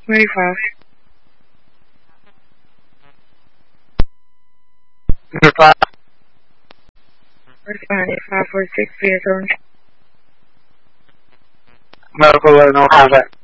95. Number 5. 45, 46, 3 zone. Medical 11, I'll call back.